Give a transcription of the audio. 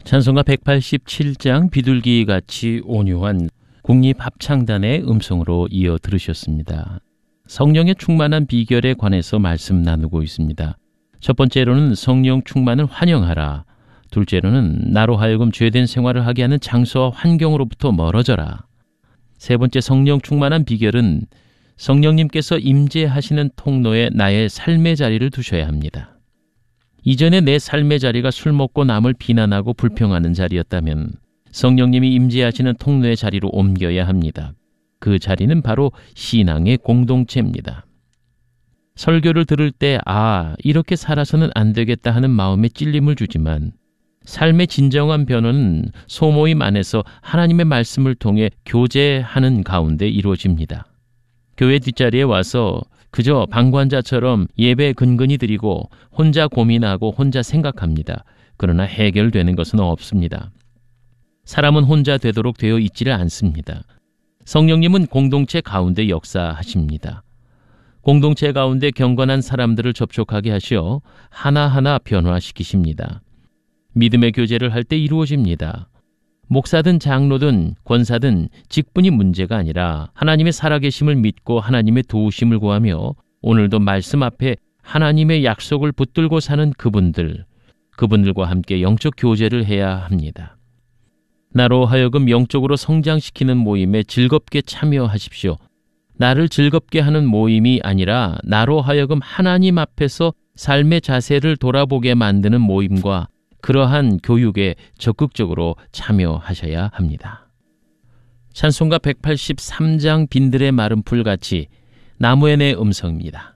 찬송가 187장 비둘기같이 온유한 국립합창단의 음성으로 이어 들으셨습니다. 성령의 충만한 비결에 관해서 말씀 나누고 있습니다. 첫 번째로는 성령 충만을 환영하라. 둘째로는 나로 하여금 죄된 생활을 하게 하는 장소와 환경으로부터 멀어져라. 세 번째 성령 충만한 비결은 성령님께서 임재하시는 통로에 나의 삶의 자리를 두셔야 합니다. 이전에 내 삶의 자리가 술 먹고 남을 비난하고 불평하는 자리였다면 성령님이 임재하시는 통로의 자리로 옮겨야 합니다. 그 자리는 바로 신앙의 공동체입니다. 설교를 들을 때 이렇게 살아서는 안 되겠다 하는 마음에 찔림을 주지만 삶의 진정한 변화는 소모임 안에서 하나님의 말씀을 통해 교제하는 가운데 이루어집니다. 교회 뒷자리에 와서 그저 방관자처럼 예배 근근히 드리고 혼자 고민하고 혼자 생각합니다. 그러나 해결되는 것은 없습니다. 사람은 혼자 되도록 되어 있지를 않습니다. 성령님은 공동체 가운데 역사하십니다. 공동체 가운데 경건한 사람들을 접촉하게 하시어 하나하나 변화시키십니다. 믿음의 교제를 할 때 이루어집니다. 목사든 장로든 권사든 직분이 문제가 아니라 하나님의 살아계심을 믿고 하나님의 도우심을 구하며 오늘도 말씀 앞에 하나님의 약속을 붙들고 사는 그분들과 함께 영적 교제를 해야 합니다. 나로 하여금 영적으로 성장시키는 모임에 즐겁게 참여하십시오. 나를 즐겁게 하는 모임이 아니라 나로 하여금 하나님 앞에서 삶의 자세를 돌아보게 만드는 모임과 그러한 교육에 적극적으로 참여하셔야 합니다. 찬송가 183장 빈들의 마른 풀같이 나무의 내 음성입니다.